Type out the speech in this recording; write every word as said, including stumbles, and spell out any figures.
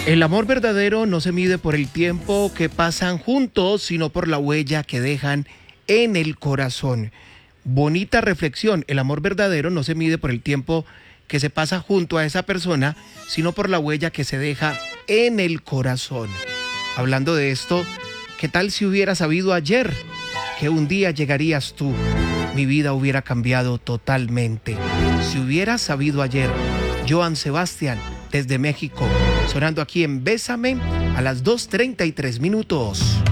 El amor verdadero no se mide por el tiempo que pasan juntos, sino por la huella que dejan en el corazón. Bonita reflexión. El amor verdadero no se mide por el tiempo que se pasa junto a esa persona, sino por la huella que se deja en el corazón. Hablando de esto, ¿qué tal si hubiera sabido ayer que un día llegarías tú? Mi vida hubiera cambiado totalmente. Si hubiera sabido ayer, Joan Sebastián, desde México, sonando aquí en Bésame a las dos treinta y tres minutos.